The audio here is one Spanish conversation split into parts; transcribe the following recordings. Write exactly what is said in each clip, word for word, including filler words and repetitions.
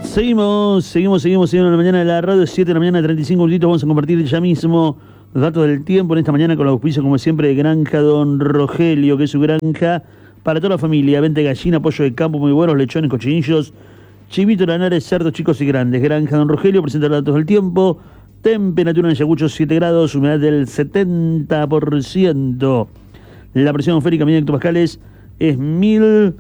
Seguimos, seguimos, seguimos, seguimos en la mañana de la radio, siete de la mañana, treinta y cinco minutitos. Vamos a compartir ya mismo los datos del tiempo en esta mañana con los auspicios, como siempre, de Granja Don Rogelio, que es su granja para toda la familia. Venta de gallina, pollo de campo muy buenos, lechones, cochinillos, chivito, lanares, cerdos chicos y grandes. Granja Don Rogelio presenta los datos del tiempo. Temperatura en Ayacucho siete grados, humedad del setenta por ciento. La presión atmosférica medida en hectopascales es mil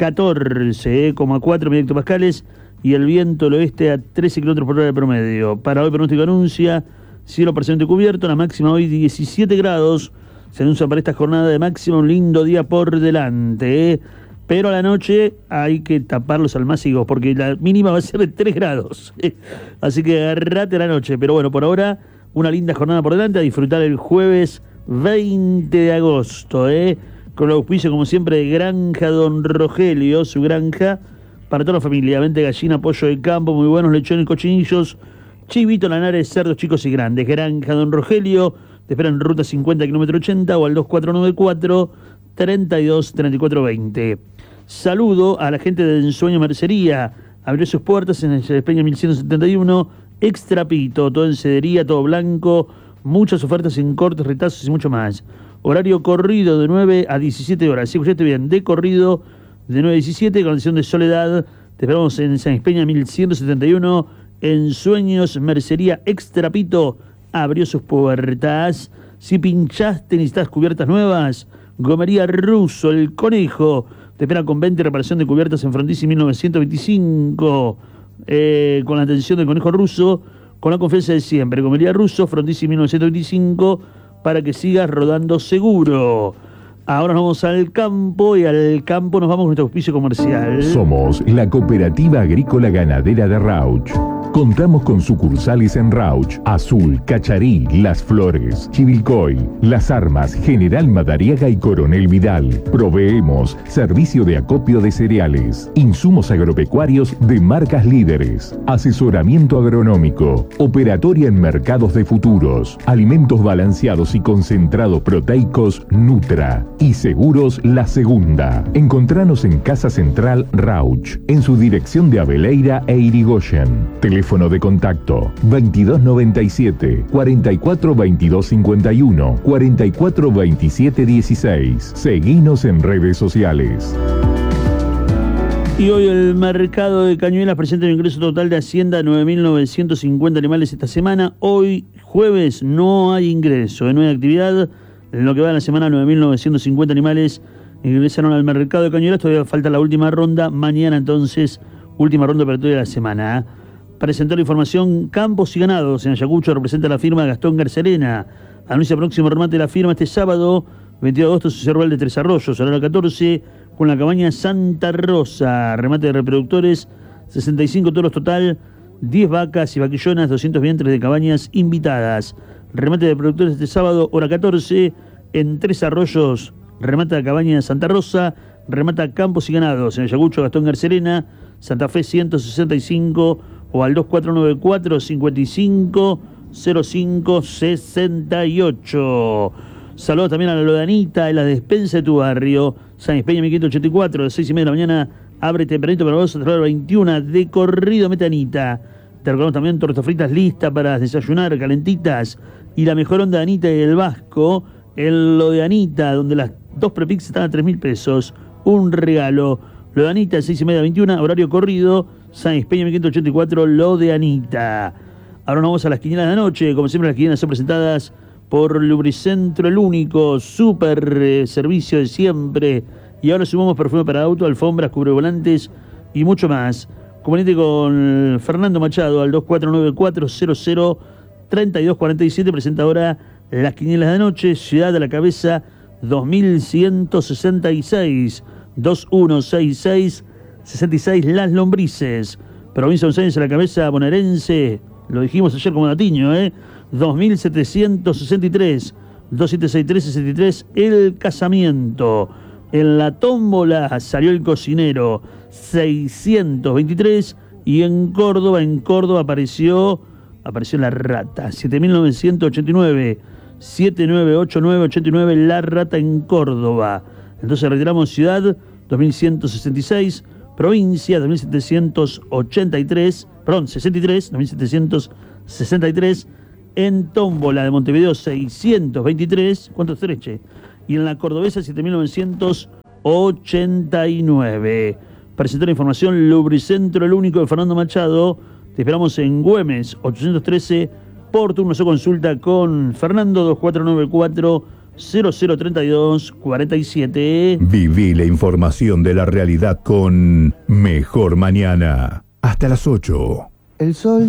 catorce coma cuatro medida en hectopascales. Y el viento del oeste a trece kilómetros por hora de promedio. Para hoy pronóstico anuncia cielo parcialmente cubierto, la máxima hoy diecisiete grados. Se anuncia para esta jornada de máxima un lindo día por delante, ¿eh? Pero a la noche hay que tapar los almácigos porque la mínima va a ser de tres grados. ¿eh? Así que agarrate a la noche. Pero bueno, por ahora una linda jornada por delante, a disfrutar el jueves veinte de agosto, ¿eh? Con el auspicio como siempre de Granja Don Rogelio, su granja para toda la familia. Vente gallina, pollo de campo, muy buenos, lechones, cochinillos, chivito, lanares, cerdos chicos y grandes. Granja Don Rogelio, te esperan en ruta cincuenta, kilómetro ochenta o al dos cuatro nueve cuatro, treinta y dos, treinta y cuatro veinte. Saludo a la gente de Ensueño Mercería. Abrió sus puertas en el Despeña mil ciento setenta y uno, Extrapito, todo en cedería, todo blanco, muchas ofertas en cortes, retazos y mucho más. Horario corrido de nueve a diecisiete horas. Si escuchaste bien, de corrido de nueve a diecisiete, condición de soledad. Te esperamos en San Espeña mil ciento setenta y uno, en Sueños Mercería Extrapito. Abrió sus puertas. Si pinchaste, necesitas cubiertas nuevas, Gomería Russo, el Conejo. Te espera con venta y reparación de cubiertas en Frondizi mil novecientos veinticinco. Eh, con la atención del Conejo Russo, con la confianza de siempre. Gomería Russo, Frondizi mil novecientos veinticinco, para que sigas rodando seguro. Ahora nos vamos al campo y al campo nos vamos con nuestro auspicio comercial. Somos la Cooperativa Agrícola Ganadera de Rauch. Contamos con sucursales en Rauch, Azul, Cacharí, Las Flores, Chivilcoy, Las Armas, General Madariaga y Coronel Vidal. Proveemos servicio de acopio de cereales, insumos agropecuarios de marcas líderes, asesoramiento agronómico, operatoria en mercados de futuros, alimentos balanceados y concentrados proteicos Nutra y seguros La Segunda. Encontranos en Casa Central Rauch, en su dirección de Abeleira e Irigoyen. Teléfono de contacto veintidós noventa y siete, cuarenta y cuatro veintidós cincuenta y uno, cuarenta y cuatro veintisiete dieciséis. Seguinos en redes sociales. Y hoy el mercado de Cañuelas presenta un ingreso total de Hacienda nueve mil novecientos cincuenta animales esta semana. Hoy, jueves, no hay ingreso, ¿eh? No hay actividad. En lo que va de la semana, nueve mil novecientos cincuenta animales ingresaron al mercado de Cañuelas. Todavía falta la última ronda. Mañana, entonces, última ronda operatoria de la semana. Presentó la información Campos y Ganados. En Ayacucho representa la firma Gastón Garcerena. Anuncia próximo remate de la firma este sábado, veintidós de agosto, su Cerval de Tres Arroyos, a la hora catorce, con la cabaña Santa Rosa. Remate de reproductores, sesenta y cinco toros total, diez vacas y vaquillonas, doscientos vientres de cabañas invitadas. Remate de reproductores este sábado, hora catorce, en Tres Arroyos. Remata la cabaña Santa Rosa, remata Campos y Ganados. En Ayacucho, Gastón Garcerena, Santa Fe ciento sesenta y cinco, o al dos cuatro nueve cuatro, cincuenta y cinco, cero cinco sesenta y ocho. Saludos también a la Lodanita, en la despensa de tu barrio. San Espeña mil quinientos ochenta y cuatro, de seis y media de la mañana, abre tempranito para vos hasta la hora veintiuna, de corrido metanita. Te recordamos también tortas fritas listas para desayunar, calentitas. Y la mejor onda de Anita y el Vasco, en lo de Anita, donde las dos prepix están a tres mil pesos. Un regalo. Lo de Anita, de seis y media a veintiuna, horario corrido. San Espeña mil quinientos ochenta y cuatro, lo de Anita. Ahora nos vamos a las quinielas de la noche. Como siempre, las quinielas son presentadas por Lubricentro, el único super eh, servicio de siempre. Y ahora sumamos perfume para auto, alfombras, cubrevolantes y mucho más. Comunícate con Fernando Machado al dos cuatro nueve cuatro, cero cero, tres dos cuatro siete. Presenta ahora las quinielas de la noche. Ciudad a la cabeza, dos mil ciento sesenta y seis, dos uno seis seis, sesenta y seis Las Lombrices. Provincia de Buenos Aires a la cabeza bonaerense, lo dijimos ayer como datiño, ¿eh? dos mil setecientos sesenta y tres, dos siete seis tres, sesenta y tres El Casamiento. En la tómbola salió el cocinero, seiscientos veintitrés. Y en Córdoba, en Córdoba apareció, apareció la rata, siete mil novecientos ochenta y nueve, siete nueve ocho nueve ochenta y nueve La Rata en Córdoba. Entonces retiramos ciudad, dos mil ciento sesenta y seis. provincia, dos mil setecientos ochenta y tres, perdón, sesenta y tres, dos mil setecientos sesenta y tres, en Tómbola de Montevideo seiscientos veintitrés, ¿cuánto estreche? Y en la Cordobesa siete mil novecientos ochenta y nueve. Presentó la información Lubricentro, el único de Fernando Machado. Te esperamos en Güemes ochocientos trece, por turno o consulta con Fernando. Dos cuatro nueve cuatro cero cero tres dos cuatro siete. Viví la información de la realidad con Mejor Mañana. Hasta las ocho. El sol